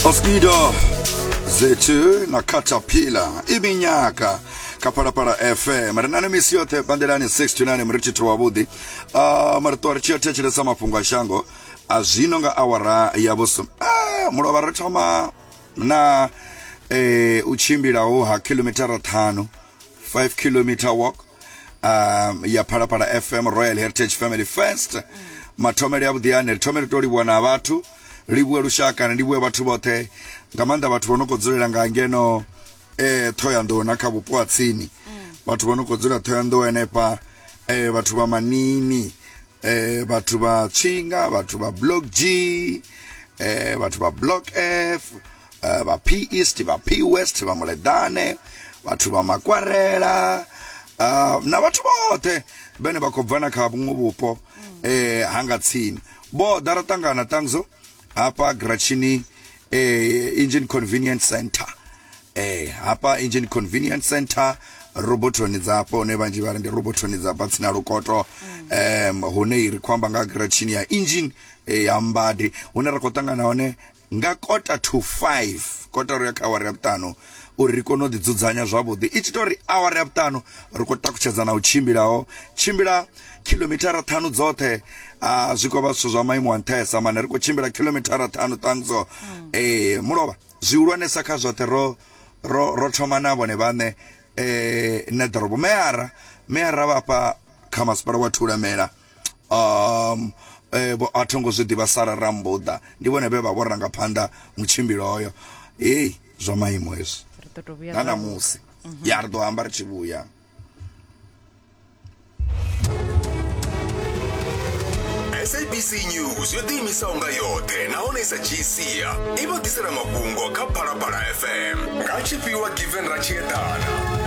Oskido zetu na Caterpillar iminyaka Kaparapara FM maranane misi yote bandelani 629 mrichito wabudi maratuwa richiyote chile sama pungwa shango azino nga awara ya bosu muro baratoma na uchimbira uha kilometera 5 kilometer walk ya Parapara FM Royal Heritage Family Fest matomeri abudiane tomeri tori bwana abatu libwe rushaka ndibwe batu bote ngamanda batu bonoko zurira ngangeno toyando nakabupo atsini batu bonoko zurira toyando enepa batu ba manini batu ba chinga batu ba block G batu ba block F ba P East ba P West ba Moledane batu ba Makwarela na batu bote bene bakovana kabungu bupo hangatsini bo daratangana tangzo hapa Grachini Engine Convenience Center hapa Engine Convenience Center robotoni zapo nebanji barende robotoni zapa tsina rukoto hone iri kwamba nga Grachini ya engine ya mbadi unarakotanga naone nga quarter to 5 quarter ya kawari ya 5 urikono dzudzanya zwabudi ichitori hour ya 5 rikota kuchezana uchimbirawo chimbira kilometera 5 zote zikoba zwa maimu antesa mana riko chimbira kilometera 5 tangzo muroba ziurwane saka zote ro chomana bone bane na drobo meara bapa kama spara watura mera bo atongo zidi basara ramboda ndibone beba boranga panda muchimbira oyo zwa maimu eso nana musi yardo ambar chibuya SABC News yodimisa unga yote naonesa jisia iba kisera mapungo ka Parapara FM kachipiwa given rachietana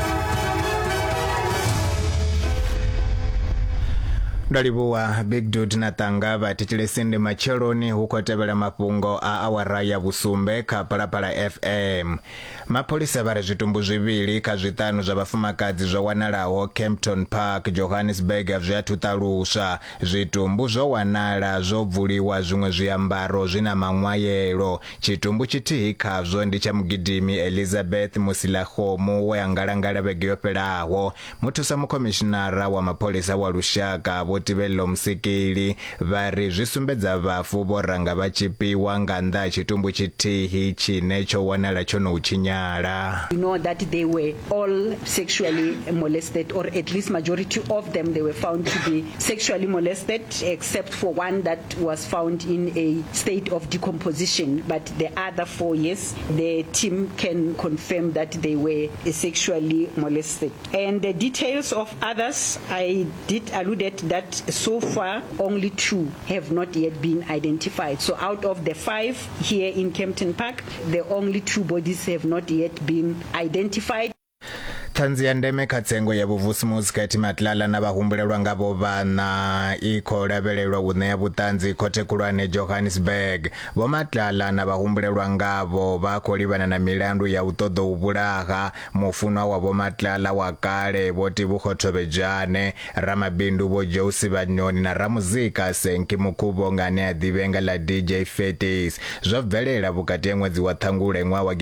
Ndalibuwa Big Dude na Tangava tichile sindi macheloni huko tebele mapungo awara ya Busumbe ka Parapara FM. Mapolisa bare zitumbu zibili kazitanu za bafumakazi za wanalawo Kempton Park Johannesburg avya tutalusha zitumbu zo wanala zo vuliwa zungwe ziyambaro zina mangwayelo chitumbu chitihika zo ndicha mgidimi Elizabeth Musilahomu weangalangala begiopelawo mutusa mukomishinara wa mapolisa wa Lushaka tibelo msikili vari zvisumbedza vafu boranga vachipiwa nganda chitumbu chitihi chinecho wanala chono uchinyala. You know that they were all sexually molested, or at least majority of them they were found to be sexually molested, except for one that was found in a state of decomposition. But the other 4, yes, the team can confirm that they were sexually molested. And the details of others, I did allude that so far only 2 have not yet been identified. So out of the 5 here in Kempton Park, the only 2 bodies have not yet been identified. Tanzia ndeme katsengo ya buvusi muzikati matlala na bahumbulelwa ngabo bana iko labelelwa une ya butanzi kote kulwane Johannesburg bomatlala na bahumbulelwa ngabo bakolibana na milandu ya utodo ubulaga mufunwa wa bomatlala wakale boti bukhotobejane ramabindu bo Josi Banyoni na ramuzika senki mukubo ngane adibenga la DJ Fetis zobvelela bukati mwezi wa Thangule ngwa wa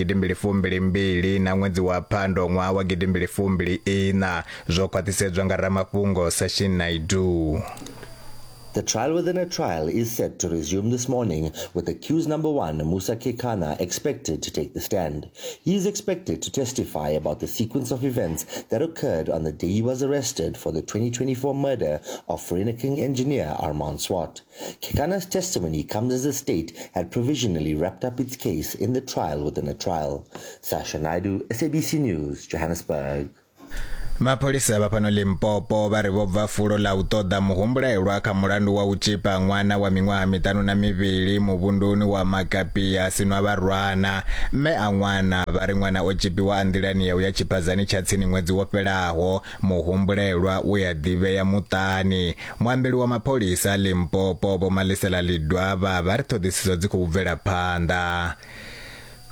2022 na mwezi wa Pando ngwa wa 2023 zokwatisedzwa nga Ramapungo Sashin Naidu. The trial within a trial is set to resume this morning with accused number 1, Musa Kekana, expected to take the stand. He is expected to testify about the sequence of events that occurred on the day he was arrested for the 2024 murder of Vereeniging engineer Armand Swart. Kekana's testimony comes as the state had provisionally wrapped up its case in the trial within a trial. Sasha Naidu, SABC News, Johannesburg. Mapolisa bapano Limpopo bari bova fulo la utoda muhumbulelwa kamulandu wa uchipa mwana wa mingwa 52 mubunduni wa Makapia sinwa barwana me angwana bari mwana ochipi wa andilani ya chipazani chatsini mwezi wopelaho muhumbulelwa uyadive ya mutani mwambeli wa mapolisa Limpopo bomalisela lidwa bari todisizo zikuvela panda.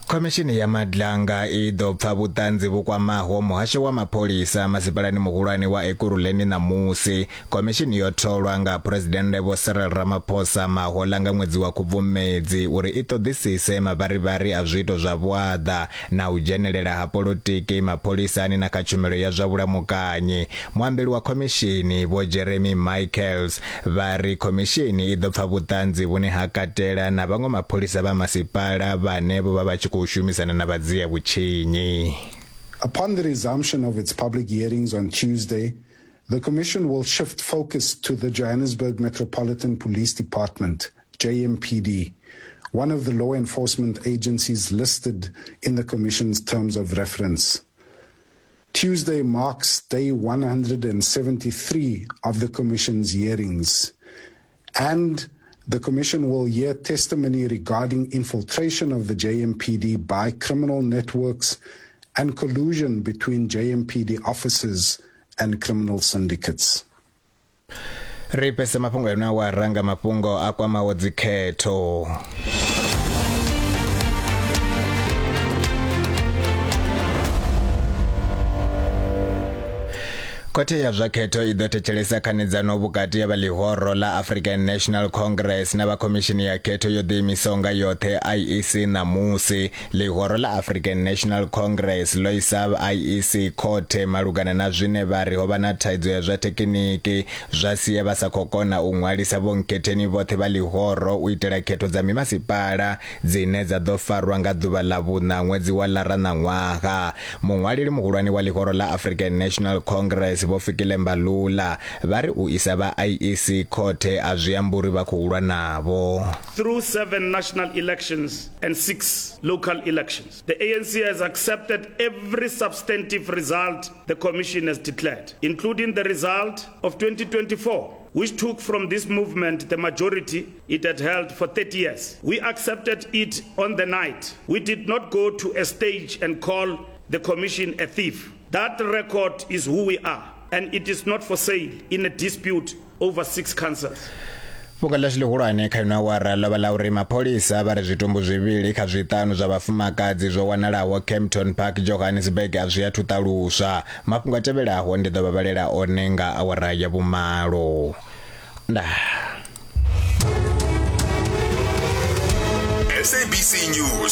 Komishini ya Madlanga i ḓo pfa vhuṱanzi vhu kwamaho muhasho wa mapholisa masipalani muhulwane wa Ekurhuleni ṋamusi. Komishini yo tholwa nga President Vho Cyril Ramaphosa mahoḽa nga ṅwedzi wa Khubvumedzi uri i ṱoḓisise mavharivhari a zwiito zwa vhuaḓa na u dzhenelela ha polotiki mapholisani na kha tshumelo ya zwa vhulamukanyi. Muambeli wa komishini Vho Jeremy Michaels vha ri komishini i ḓo pfa vhuṱanzi vhune ha katela na vhaṅwe mapholisa vha masipala vhane vho vha tshi khou shumisana na vhadzia vhutshinyi. Upon the resumption of its public hearings on Tuesday, the Commission will shift focus to the Johannesburg Metropolitan Police Department, JMPD, one of the law enforcement agencies listed in the Commission's terms of reference. Tuesday marks day 173 of the Commission's hearings, and the Commission will hear testimony regarding infiltration of the JMPD by criminal networks and collusion between JMPD officers and criminal syndicates. Ripese mafhungo ena wa ranga mafhungo a kwamaho dzikhetho. Kote ya zwa khetho i ḓo thetshelesa khanedzano vhukati ya ḽihoro ḽa African National Congress na vha komishini ya khetho yo ḓiimisaho nga yoṱhe IEC ṋamusi. Ḽihoro ḽa African National Congress ḽo isa IEC khothe malugana na zwine vha ri ho vha na thaidzo ya zwa thekiniki zwa sia vha sa khou kona u ṅwalisa vhonketheni vhoṱhe vha ḽihoro u itela khetho dza mimasipala dzine dza ḓo farwa nga ḓuvha ḽa vhuṋa ṅwedzi wa ḽara ṅwaha. Muṅwaleli muhulwane wa ḽihoro ḽa African National Congress Vho Fikile Mbalula vha ri u isa vha IEC khothe a zwi amba uri vha khou lwa navho. Through 7 national elections and 6 local elections, the ANC has accepted every substantive result the Commission has declared, including the result of 2024, which took from this movement the majority it had held for 30 years. We accepted it on the night. We did not go to a stage and call the Commission a thief. That record is who we are, and it is not for sale in a dispute over 6 councils. Fukala ḽihulwane kha ino awara ḽo vha ḽa uri mapholisa vha ri zwitumbu zwivhili kha zwiṱanu zwa vhafumakadzi zwo wanalaho Kempton Park Johannesburg a zwi athu ṱaluswa. Mafhungo a tevhelaho ndi ḓo vha vhalela one nga awara ya vhumalo. SABC News